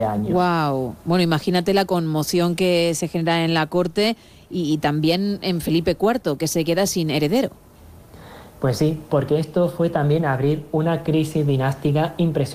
años. Wow. Bueno, imagínate la conmoción que se genera en la corte y también en Felipe IV, que se queda sin heredero. Pues sí, porque esto fue también abrir una crisis dinástica impresionante.